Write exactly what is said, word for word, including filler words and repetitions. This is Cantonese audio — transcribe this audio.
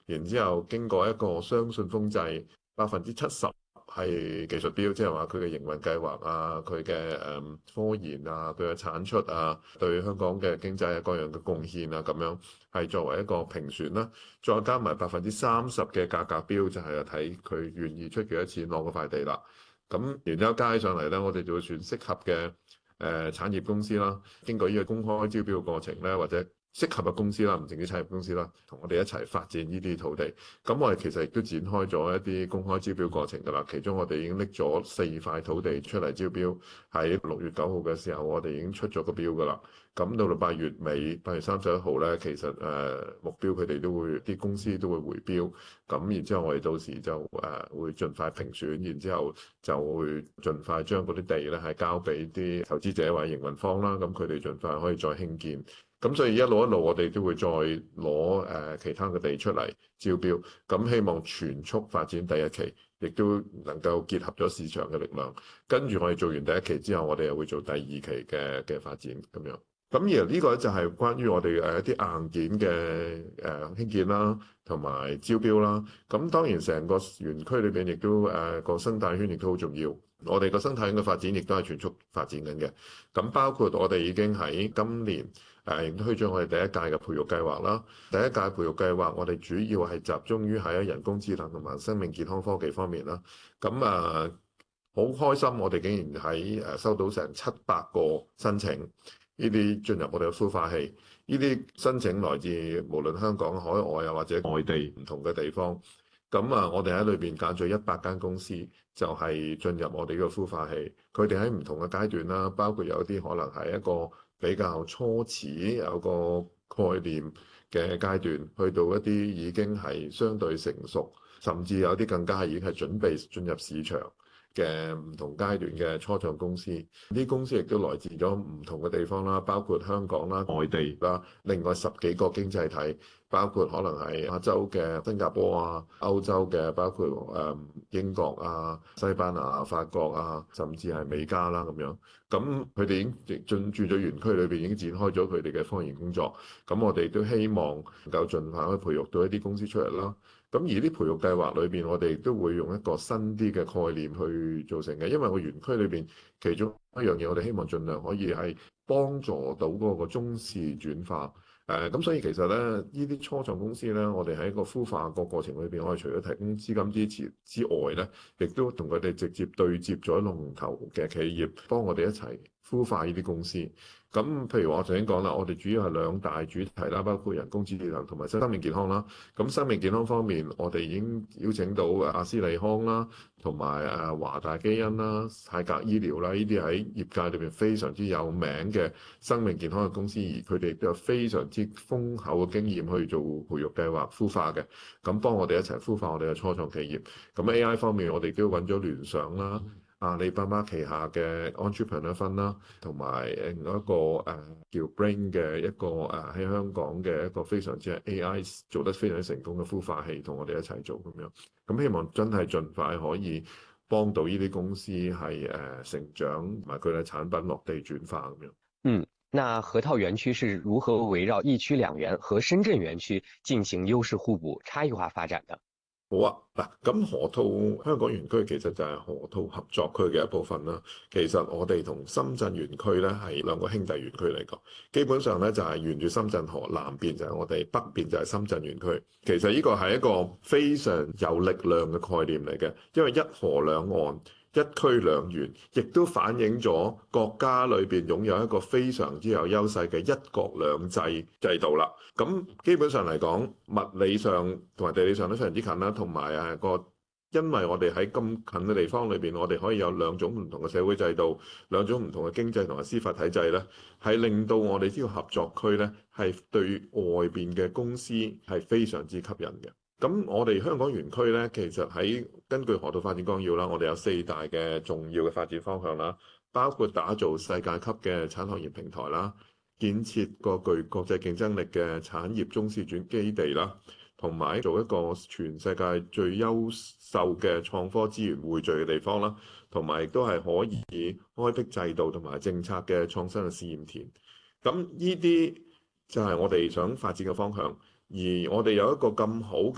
然之後經過一個雙信封制，百分之七十係技術標，即係話佢嘅營運計劃啊，佢嘅誒科研啊，佢嘅產出啊，對香港嘅經濟啊各樣嘅貢獻啊，咁樣係作為一個評選啦。再加埋百分之三十嘅價格標，就係睇佢願意出幾多錢攞嗰塊地啦。咁然之後加起上嚟咧，我哋就會選適合嘅誒、呃、產業公司啦。經過呢個公開招標過程咧，或者適合嘅公司啦，唔淨止產業公司啦，同我哋一齊發展呢啲土地。咁我哋其實亦都展開咗一啲公開招標過程㗎啦。其中我哋已經拎咗四塊土地出嚟招標，喺六月九號嘅時候，我哋已經出咗個標㗎啦。咁到到八月尾，八月三十一號咧，其實誒、呃、目標佢哋都會啲公司都會回標。咁然之後我哋到時就誒、呃、會盡快評選，然之後就會盡快將嗰啲地咧係交俾啲投資者或者營運方啦。咁佢哋盡快可以再興建。咁所以一路一路我哋都會再攞誒、呃、其他嘅地出嚟招標，咁希望全速發展第一期，亦都能夠結合咗市場嘅力量。跟住我哋做完第一期之後，我哋又會做第二期嘅嘅發展咁樣。咁而呢個就係關於我哋誒一啲硬件嘅誒興建啦，同埋招標啦。咁當然成個園區裏邊亦都誒個生態圈亦都好重要。我哋個生態圈嘅發展亦都係全速發展緊嘅。咁包括我哋已經喺今年誒亦都推咗我哋第一屆嘅培育計劃啦。第一屆培育計劃我哋主要係集中於喺人工智能同埋生命健康科技方面啦。咁啊好開心，我哋竟然喺誒收到成七百個申請。呢啲進入我哋嘅孵化器，呢啲申請來自無論香港、海外啊或者外地唔同嘅地方。咁啊，我哋喺裏邊揀咗一百間公司，就係進入我哋呢個孵化器。佢哋喺唔同嘅階段啦，包括有啲可能係一個比較初始有個概念嘅階段，去到一啲已經係相對成熟，甚至有啲更加係已經係準備進入市場嘅唔同階段嘅初創公司，啲公司亦都來自咗唔同嘅地方啦，包括香港啦、外地啦，另外十幾個經濟體，包括可能係亞洲嘅新加坡啊、歐洲嘅包括誒英國啊、西班牙、法國啊，甚至係美加啦咁樣。咁佢哋已經進駐咗園區裏邊，已經展開咗佢哋嘅科研工作。咁我哋都希望能夠盡快可以培育到一啲公司出嚟啦。咁而啲培育計劃裏邊，我哋都會用一個新啲嘅概念去做成嘅，因為個園區裏邊其中一樣嘢，我哋希望盡量可以係幫助到嗰個中視轉化。誒咁，所以其實咧，呢啲初創公司咧，我哋喺個孵化個過程裏邊，我哋除咗提供資金支持之外咧，亦都同佢哋直接對接咗龍頭嘅企業，幫我哋一齊孵化呢啲公司。咁譬如我頭先講啦，我哋主要係兩大主題啦，包括人工智能同埋生命健康啦。咁生命健康方面，我哋已經邀請到阿斯利康啦，同埋誒華大基因啦、泰格醫療啦，呢啲喺業界裏邊非常之有名嘅生命健康嘅公司，而佢哋都有非常之豐厚嘅經驗去做培育計劃孵化嘅，咁幫我哋一齊孵化我哋嘅初創企業。咁 A I 方面，我哋都揾咗聯想啦、阿里巴巴旗下嘅 Entrepreneur Fund 啦，同埋另一個誒叫 Brain 嘅一個誒喺香港嘅一個非常之係 A I 做得非常之成功嘅孵化器，同我哋一齊做咁樣。咁希望真係盡快可以幫到呢啲公司係誒成長，同埋佢哋產品落地轉化咁樣。 嗯，那河套園區是如何圍繞一區兩園和深圳園區進行優勢互補、差異化發展的？ 好啊，嗱，咁河套香港園區其實就係河套合作區嘅一部分啦。其實我哋同深圳園區咧係兩個兄弟園區嚟講，基本上咧就係沿住深圳河，南邊就係我哋，北邊就係深圳園區。其實呢個係一個非常有力量嘅概念嚟嘅，因為一河兩岸。一區兩園，亦都反映咗國家裏邊擁有一個非常之有優勢嘅一國兩制制度啦。咁基本上嚟講，物理上同埋地理上都非常之近啦，同埋啊個，因為我哋喺咁近嘅地方裏邊，我哋可以有兩種唔同嘅社會制度，兩種唔同嘅經濟同埋司法體制咧，係令到我哋呢個合作區咧係對外邊嘅公司係非常之吸引嘅。咁我哋香港園區咧，其實喺根據河套發展綱要啦，我哋有四大嘅重要嘅發展方向啦，包括打造世界級嘅產學研平台啦，建設個具國際競爭力嘅產業中試轉基地啦，同埋做一個全世界最優秀嘅創科資源匯聚嘅地方啦，同埋亦都係可以開闢制度同埋政策嘅創新嘅試驗田。咁呢啲就係我哋想發展嘅方向，而我哋有一個咁好嘅